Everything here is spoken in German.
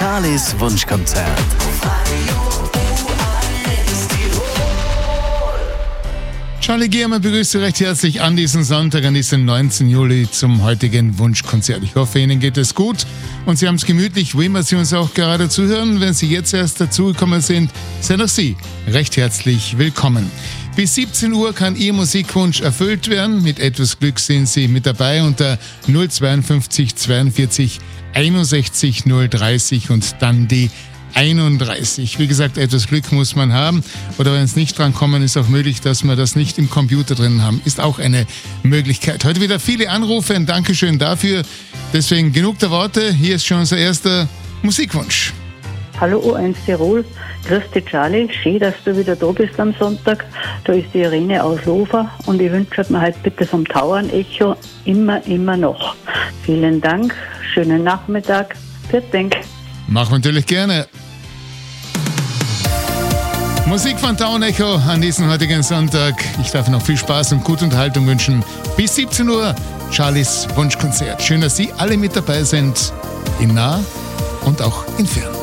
Charlies Wunschkonzert. Charlie Giermann begrüßt Sie recht herzlich an diesem Sonntag, an diesem 19. Juli zum heutigen Wunschkonzert. Ich hoffe, Ihnen geht es gut und Sie haben es gemütlich, wo immer Sie uns auch gerade zuhören. Wenn Sie jetzt erst dazugekommen sind, seien auch Sie recht herzlich willkommen. Bis 17 Uhr kann Ihr Musikwunsch erfüllt werden. Mit etwas Glück sind Sie mit dabei unter 052 42 61 030 und dann die 31. Wie gesagt, etwas Glück muss man haben. Oder wenn es nicht dran kommen, ist auch möglich, dass wir das nicht im Computer drin haben. Ist auch eine Möglichkeit. Heute wieder viele Anrufe. Ein Dankeschön dafür. Deswegen genug der Worte. Hier ist schon unser erster Musikwunsch. Hallo U1 Tirol. Grüß dich Charlie. Schön, dass du wieder da bist am Sonntag. Da ist die Irene aus Lofer und ich wünsche mir halt bitte vom Tauern-Echo immer noch. Vielen Dank. Schönen Nachmittag. Vielen Dank. Machen wir natürlich gerne. Musik von Town Echo an diesem heutigen Sonntag. Ich darf noch viel Spaß und gute Unterhaltung wünschen. Bis 17 Uhr, Charlies Wunschkonzert. Schön, dass Sie alle mit dabei sind, in nah und auch in fern.